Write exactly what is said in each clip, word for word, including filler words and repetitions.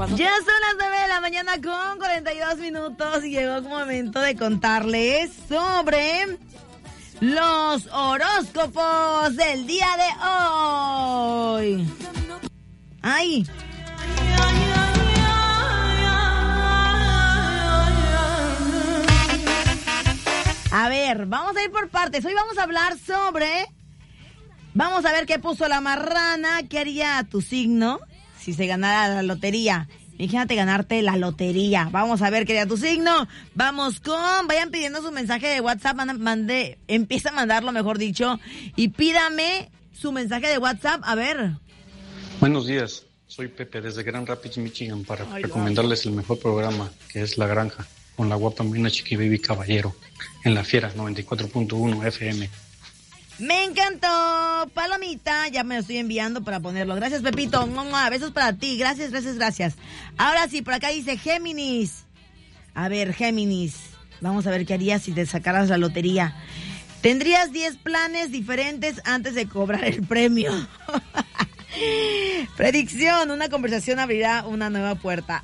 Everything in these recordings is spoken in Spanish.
pasó? Ya son las nueve de la mañana con cuarenta y dos minutos y llegó el momento de contarles sobre los horóscopos del día de hoy. ¡Ay! A ver, vamos a ir por partes. Hoy vamos a hablar sobre... Vamos a ver qué puso la marrana, qué haría tu signo si se ganara la lotería. Imagínate ganarte la lotería. Vamos a ver qué haría tu signo. Vamos con... Vayan pidiendo su mensaje de WhatsApp. Mande, mande, empieza a mandarlo, mejor dicho. Y pídame su mensaje de WhatsApp. A ver. Buenos días. Soy Pepe desde Grand Rapids, Michigan, para Ay, recomendarles el mejor programa, que es La Granja, con la guapa Mina Chiqui Baby Caballero, en La Fiera noventa y cuatro punto uno F M. Me encantó, palomita, ya me lo estoy enviando para ponerlo. Gracias, Pepito, besos para ti, gracias, gracias, gracias. Ahora sí, por acá dice Géminis. A ver, Géminis, vamos a ver qué harías si te sacaras la lotería. Tendrías diez planes diferentes antes de cobrar el premio. Predicción, una conversación abrirá una nueva puerta.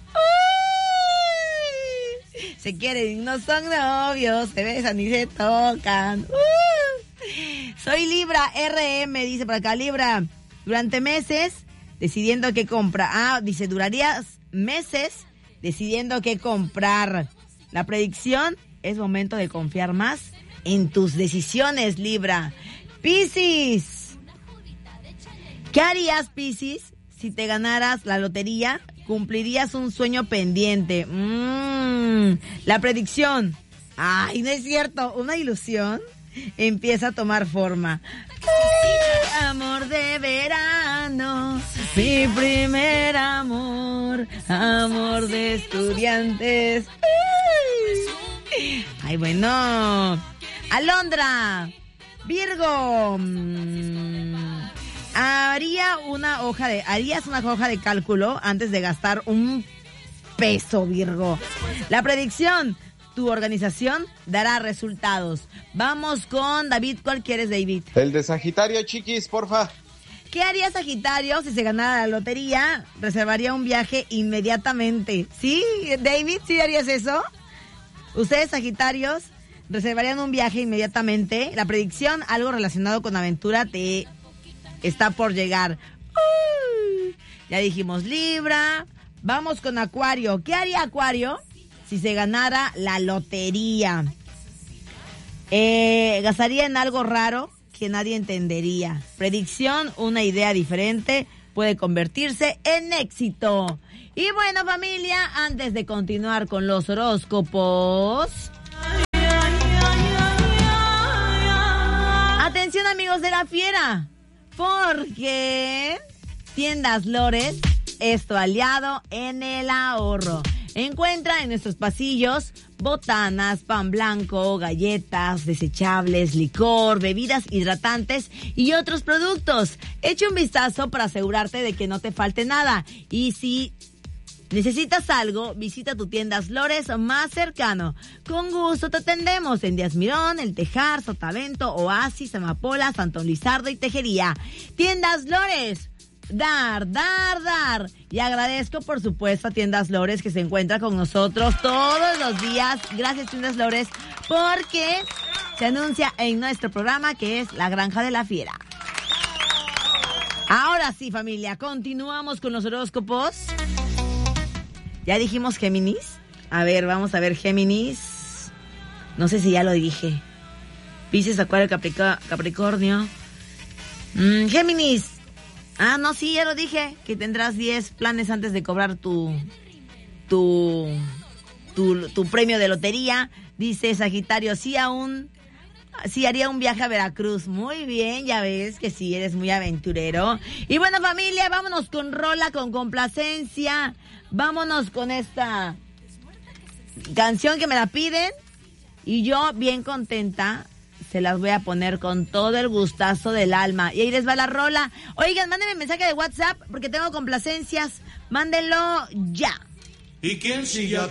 Uy, se quieren, no son novios, se besan y se tocan. Uy. Soy Libra, R M, dice por acá, Libra, durante meses decidiendo qué comprar. Ah, dice, durarías meses decidiendo qué comprar. La predicción, es momento de confiar más en tus decisiones, Libra. Piscis, ¿qué harías, Piscis, si te ganaras la lotería? Cumplirías un sueño pendiente. Mm, la predicción, ay, no es cierto, una ilusión empieza a tomar forma. Ay, amor de verano, mi primer amor, amor de estudiantes. Ay, ay bueno. Alondra, Virgo, mmm, haría una hoja de, harías una hoja de cálculo antes de gastar un peso, Virgo. La predicción, tu organización dará resultados. Vamos con David. ¿Cuál quieres, David? El de Sagitario, chiquis, porfa. ¿Qué haría Sagitario si se ganara la lotería? Reservaría un viaje inmediatamente. ¿Sí, David? ¿Sí harías eso? Ustedes, Sagitarios, reservarían un viaje inmediatamente. La predicción, algo relacionado con aventura te está por llegar. Uy, ya dijimos Libra. Vamos con Acuario. ¿Qué haría Acuario si se ganara la lotería? Eh, gastaría en algo raro que nadie entendería. Predicción, una idea diferente puede convertirse en éxito. Y bueno, familia, antes de continuar con los horóscopos, atención, amigos de La Fiera, porque Tiendas Lores es tu aliado en el ahorro. Encuentra en nuestros pasillos botanas, pan blanco, galletas, desechables, licor, bebidas hidratantes y otros productos. Echa un vistazo para asegurarte de que no te falte nada. Y si necesitas algo, visita tu Tiendas Lores más cercano. Con gusto te atendemos en Díaz Mirón, El Tejar, Sotavento, Oasis, Amapola, Santón Lizardo y Tejería. Tiendas Lores. Dar, dar, dar. Y agradezco, por supuesto, a Tiendas Lores, que se encuentra con nosotros todos los días. Gracias, Tiendas Lores, porque se anuncia en nuestro programa, que es La Granja de la Fiera. Ahora sí, familia, continuamos con los horóscopos. Ya dijimos Géminis. A ver, vamos a ver Géminis. No sé si ya lo dije. Piscis, Acuario, Capric- Capricornio. Mm, Géminis. Ah, no, sí, ya lo dije, que tendrás diez planes antes de cobrar tu, tu, tu, tu premio de lotería. Dice Sagitario, sí, aún, sí haría un viaje a Veracruz. Muy bien, ya ves que sí, eres muy aventurero. Y bueno, familia, vámonos con rola, con complacencia. Vámonos con esta canción que me la piden. Y yo, bien contenta, se las voy a poner con todo el gustazo del alma. Y ahí les va la rola. Oigan, mándenme mensaje de WhatsApp porque tengo complacencias. Mándenlo ya. ¿Y quién sigue a